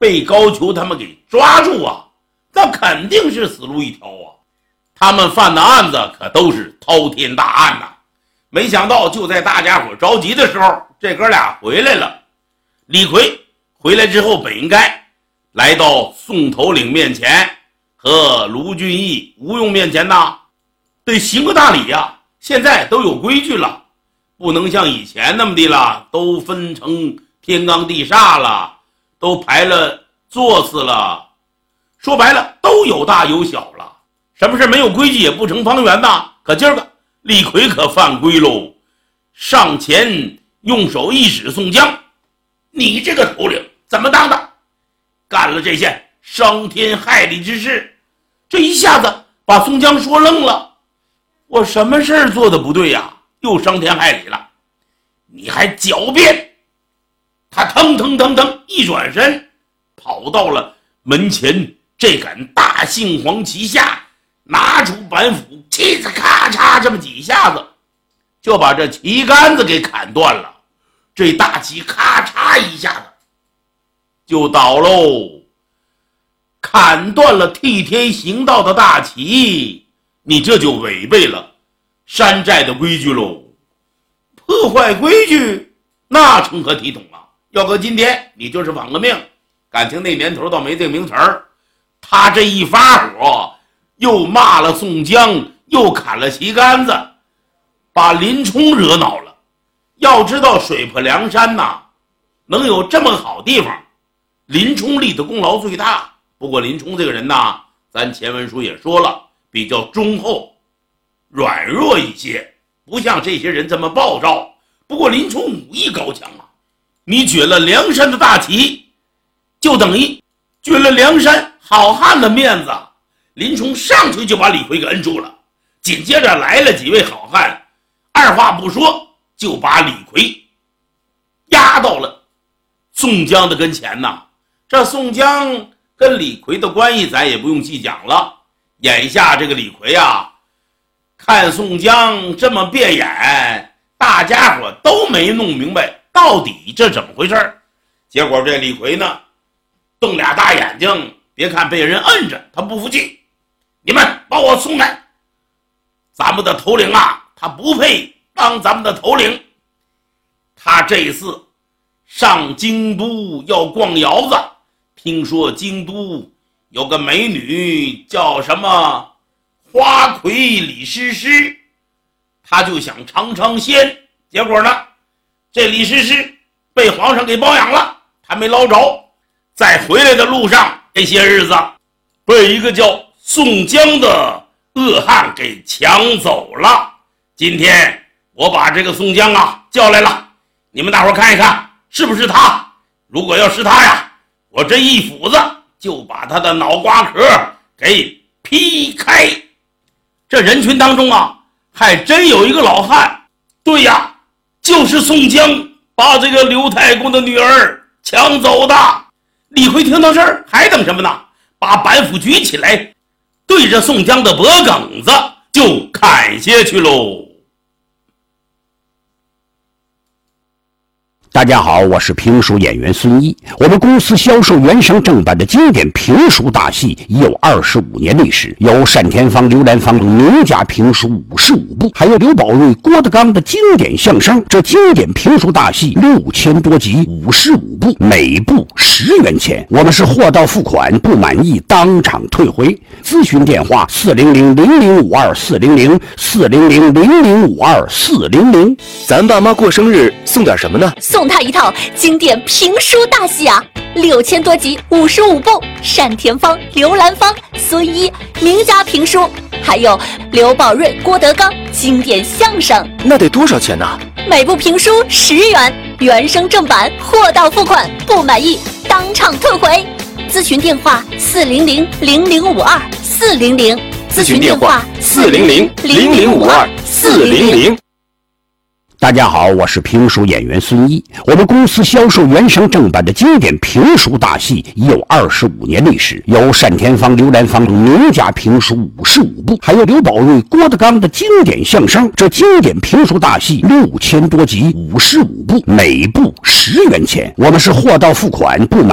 被高俅他们给抓住啊，那肯定是死路一条啊。他们犯的案子可都是滔天大案呐。没想到就在大家伙着急的时候，这哥俩回来了。李逵回来之后本应该来到宋头领面前和卢俊义、吴用面前呐，得行个大礼呀。现在都有规矩了，不能像以前那么的了，都分成天罡地煞了，都排了座次了，说白了都有大有小了。什么事没有规矩也不成方圆呐。可今儿个李逵可犯规喽，上前用手一指宋江：“你这个头领怎么当的？干了这件伤天害理之事。”这一下子把宋江说愣了，我什么事儿做的不对呀？又伤天害理了，你还狡辩！他腾一转身，跑到了门前这杆大杏黄旗下，拿出板斧，嘁哧咔嚓这么几下子，就把这旗杆子给砍断了。这大旗咔嚓一下子就倒喽。砍断了替天行道的大旗，你这就违背了山寨的规矩喽。破坏规矩那成何体统啊？要搁今天你就是枉了命。感情那年头倒没这个名词儿。他这一发火，又骂了宋江，又砍了旗杆子，把林冲惹恼了。要知道水泊梁山呐，能有这么好地方，林冲立的功劳最大。不过林冲这个人呐，咱前文书也说了，比较忠厚软弱一些，不像这些人这么暴躁。不过林冲武艺高强啊，你撅了梁山的大旗，就等于撅了梁山好汉的面子。林冲上去就把李逵给摁住了，紧接着来了几位好汉，二话不说就把李逵压到了宋江的跟前呐。这宋江跟李逵的关系咱也不用细讲了。眼下这个李逵啊，看宋江这么别眼，大家伙都没弄明白到底这怎么回事。结果这李逵呢，瞪俩大眼睛，别看被人摁着，他不服气，你们把我送来，咱们的头领啊，他不配当咱们的头领。他这次上京都要逛窑子，听说京都有个美女叫什么花魁李师师，他就想尝尝鲜。结果呢，这李师师被皇上给包养了，还没捞着。在回来的路上，这些日子被一个叫宋江的恶汉给抢走了。今天我把这个宋江啊叫来了，你们大伙看一看是不是他。如果要是他呀，我这一斧子就把他的脑瓜壳给劈开。这人群当中啊，还真有一个老汉，对呀，就是宋江把这个刘太公的女儿抢走的。李逵听到这儿还等什么呢？把板斧举起来，对着宋江的脖梗子就砍下去喽。 大家好，我是评书演员孙一。我们公司销售原声正版的经典评书大戏已有25年历史，有单田芳、刘兰芳名家评书55部，还有刘宝瑞、郭德纲的经典相声。这经典评书大戏6000多集，55部，每部10元钱。我们是货到付款，不满意当场退回。咨询电话400-0052-400，400-0052-400。 咱爸妈过生日送点什么呢？ 送他一套经典评书大戏啊，6000多集，55部，单田芳、刘兰芳、孙一名家评书，还有刘宝瑞、郭德纲经典相声。 那得多少钱呢？ 每部评书10元，原声正版，货到付款，不满意当场退回。咨询电话400-0052-400， 咨询电话400-0052-400。 大家好，我是评书演员孙一。我们公司销售原声正版的经典评书大戏已有25年历史，有单田芳、刘兰芳名家评书55部，还有刘宝瑞、郭德纲的经典相声。这经典评书大戏6000多集，55部，每部10元钱。我们是货到付款，不满